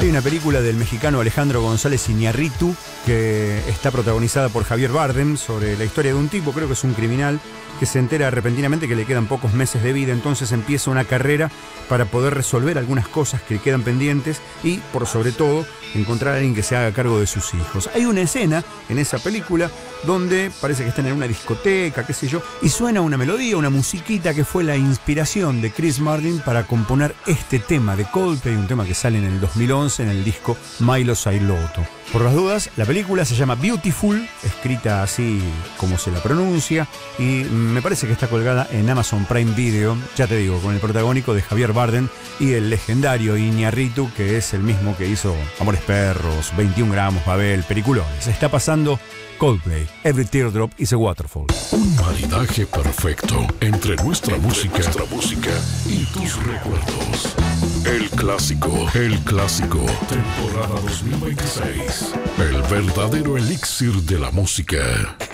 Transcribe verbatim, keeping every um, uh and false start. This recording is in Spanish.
Hay una película del mexicano Alejandro González Iñárritu que está protagonizada por Javier Bardem sobre la historia de un tipo, creo que es un criminal, que se entera repentinamente que le quedan pocos meses de vida, entonces empieza una carrera para poder resolver algunas cosas que quedan pendientes y, por sobre todo, encontrar a alguien que se haga cargo de sus hijos. Hay una escena en esa película donde parece que están en una discoteca, qué sé yo, y suena una melodía, una musiquita que fue la inspiración de Chris Martin para componer este tema de Coldplay, un tema que sale en el dos mil once en el disco Milo Sailoto. Por las dudas, la película se llama Beautiful, escrita así como se la pronuncia, y me parece que está colgada en Amazon Prime Video, ya te digo, con el protagónico de Javier Bardem y el legendario Iñárritu, que es el mismo que hizo Amores Perros, veintiún gramos, Babel, peliculones. Está pasando Coldplay, Every Teardrop is a Waterfall. Un maridaje perfecto entre nuestra música, nuestra música y tus recuerdos. El clásico, el clásico, temporada dos mil veintiséis. El verdadero elixir de la música.